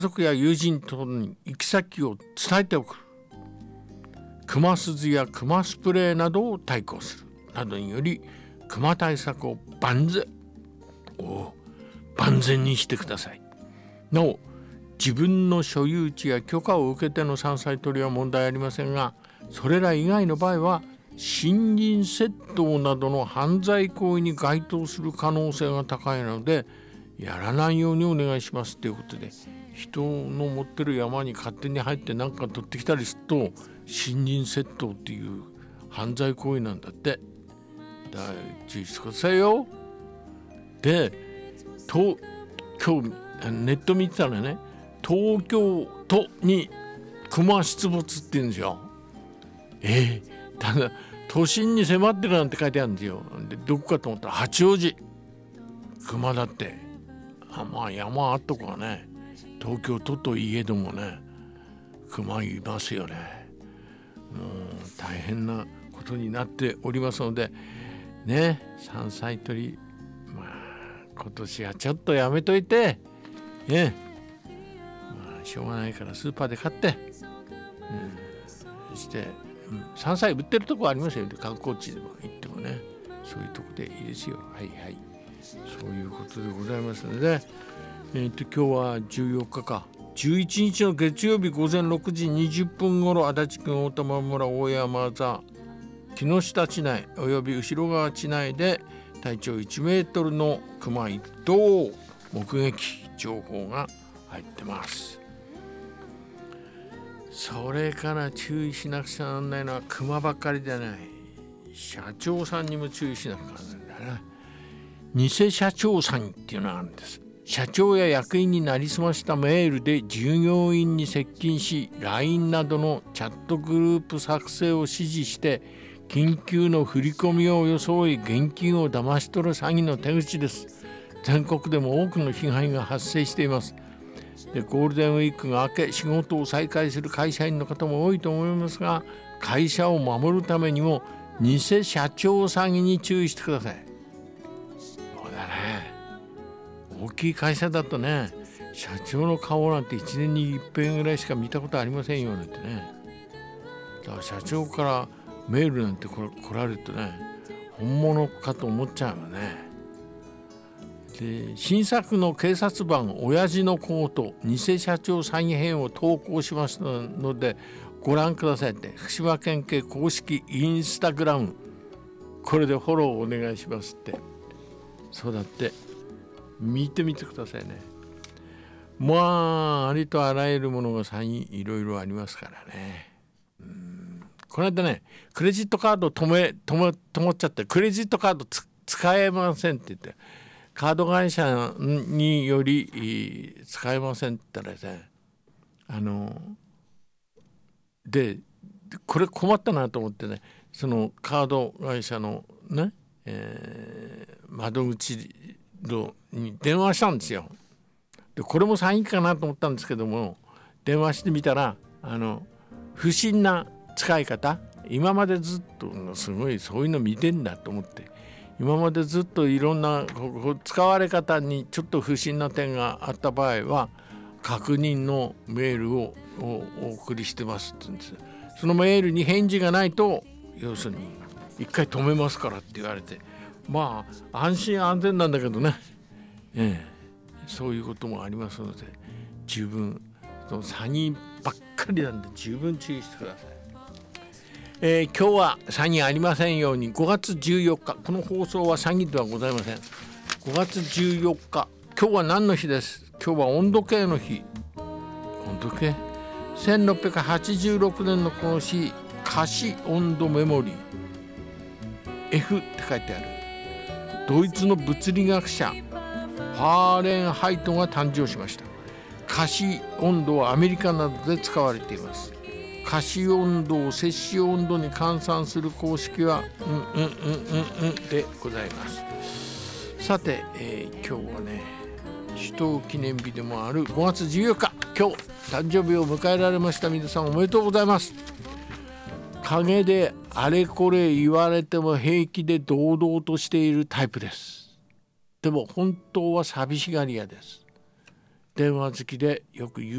族や友人とに行き先を伝えておく。熊鈴や熊スプレーなどを対抗するなどにより熊対策を万全にしてください。なお、自分の所有地や許可を受けての山菜採りは問題ありませんが、それら以外の場合は森林窃盗などの犯罪行為に該当する可能性が高いのでやらないようにお願いしますということで、人の持ってる山に勝手に入って何か取ってきたりすると森林窃盗っていう犯罪行為なんだって。注意してくださいよ。で、今日ネット見てたらね、東京都に熊出没って言うんですよ。ただ都心に迫ってるなんて書いてあるんですよ。でどこかと思ったら八王子。熊だって。まあ山あっとこはね、東京都といえどもね、熊いますよね。もう大変なことになっておりますのでね、山菜採り、今年はちょっとやめといてね、しょうがないからスーパーで買って、そして、山菜売ってるとこありますよね。観光地でも行ってもね、そういうとこでいいですよ。そういうことでございますので、今日は14日か11日の月曜日午前6時20分ごろ、足立区大玉村大山座木下地内および後川地内で体長1メートルの熊1頭目撃情報が入ってます。それから注意しなくちゃならないのは熊ばっかりじゃない、社長さんにも注意しなくちゃならないんだな。偽社長さんっていうのがあるんです。社長や役員になりすましたメールで従業員に接近し、 LINE などのチャットグループ作成を指示して緊急の振り込みを装い現金を騙し取る詐欺の手口です。全国でも多くの被害が発生しています。で、ゴールデンウィークが明け仕事を再開する会社員の方も多いと思いますが、会社を守るためにも偽社長詐欺に注意してください。そうだね、大きい会社だとね、社長の顔なんて1年に1遍ぐらいしか見たことありませんよなんてね。だから社長からメールなんて来られるとね、本物かと思っちゃうよね。で、新作の警察版親父の小言偽社長詐欺編を投稿しますのでご覧くださいって、福島県警公式インスタグラム、これでフォローお願いしますって。そうだって、見てみてくださいね。ありとあらゆるものが詐欺いろいろありますからね。この間ね、クレジットカード止まっちゃって、クレジットカード使えませんって言って、カード会社により使えませんって言ったらね、でこれ困ったなと思ってね、そのカード会社のね、窓口に電話したんですよ。でこれも詐欺かなと思ったんですけども、電話してみたら不審な使い方、今までずっとすごいそういうの見てんだと思って、今までずっといろんな使われ方にちょっと不審な点があった場合は確認のメールをお送りしてますって言うんです。そのメールに返事がないと要するに一回止めますからって言われて、安心安全なんだけどね、そういうこともありますので、十分詐欺ばっかりなんで十分注意してください。今日は詐欺ありませんように。5月14日、この放送は詐欺ではございません。5月14日、今日は何の日です。今日は温度計の日。温度計、1686年のこの日、可視温度メモリー F って書いてあるドイツの物理学者ファーレンハイトが誕生しました。可視温度はアメリカなどで使われています。可視温度を摂氏温度に換算する公式はでございます。さて、今日はね、首都記念日でもある5月14日、今日誕生日を迎えられました皆さん、おめでとうございます。陰であれこれ言われても平気で堂々としているタイプです。でも本当は寂しがり屋です。 電話好きでよく